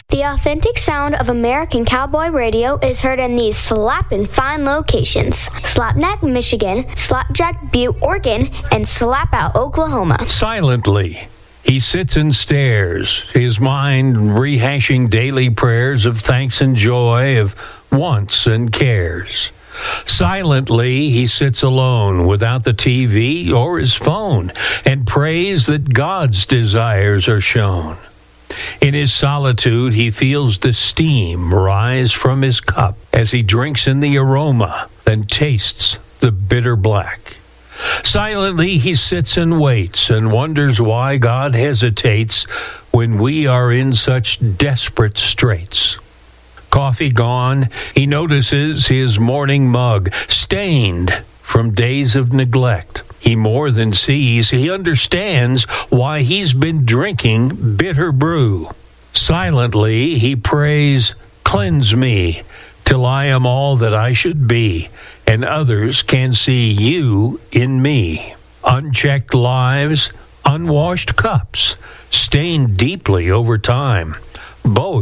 The authentic sound of American Cowboy Radio is heard in these slappin' fine locations: Slapneck, Michigan, Slapjack, Butte, Oregon, and Slapout, Oklahoma. Silently, he sits and stares, his mind rehashing daily prayers of thanks and joy, of wants and cares. Silently, he sits alone without the TV or his phone and prays that God's desires are shown. In his solitude, he feels the steam rise from his cup as he drinks in the aroma, then tastes the bitter black. Silently, he sits and waits and wonders why God hesitates when we are in such desperate straits. Coffee gone, he notices his morning mug stained from days of neglect. He more than sees, he understands why he's been drinking bitter brew. Silently, he prays, "Cleanse me, till I am all that I should be, and others can see you in me." Unchecked lives, unwashed cups, stained deeply over time. Both